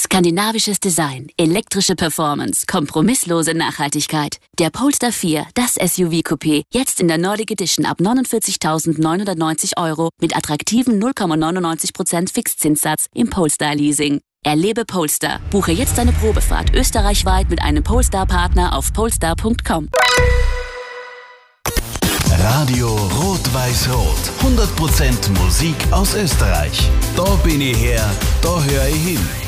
Skandinavisches Design, elektrische Performance, kompromisslose Nachhaltigkeit. Der Polestar 4, das SUV-Coupé, jetzt in der Nordic Edition ab 49.990 € mit attraktiven 0,99% Fixzinssatz im Polestar-Leasing. Erlebe Polestar. Buche jetzt deine Probefahrt österreichweit mit einem Polestar-Partner auf polestar.com. Radio Rot-Weiß-Rot. 100% Musik aus Österreich. Da bin ich her, da höre ich hin.